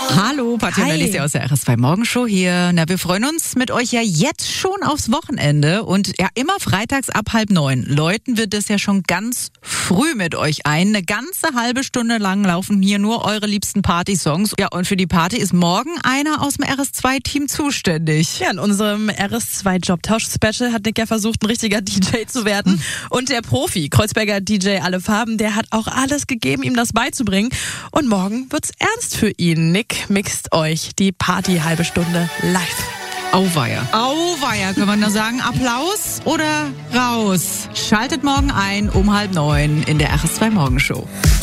Hallo, Patti und Alicia aus der RS2 Morgenshow hier. Na, wir freuen uns mit euch ja jetzt schon aufs Wochenende und ja immer freitags ab 8:30 läuten wir das ja schon ganz früh mit euch ein. Eine ganze halbe Stunde lang laufen hier nur eure liebsten Party-Songs. Ja, und für die Party ist morgen einer aus dem RS2-Team zuständig. Ja, in unserem RS2-Jobtausch-Special hat Nick ja versucht, ein richtiger DJ zu werden. Und der Profi, Kreuzberger DJ Alle Farben, der hat auch alles gegeben, ihm das beizubringen. Und morgen wird's ernst für ihn. Nick mixt euch die Party halbe Stunde live. Auweia. Auweia, können wir nur sagen, Applaus oder raus? Schaltet morgen ein um 8:30 in der RS2 Morgenshow.